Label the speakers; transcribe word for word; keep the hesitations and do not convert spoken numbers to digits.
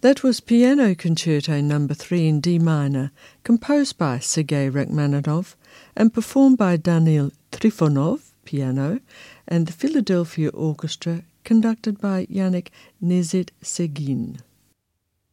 Speaker 1: That was Piano Concerto Number three in D minor, composed by Sergei Rachmaninoff and performed by Daniil Trifonov, piano, and the Philadelphia Orchestra, conducted by Yannick Nézet-Séguin.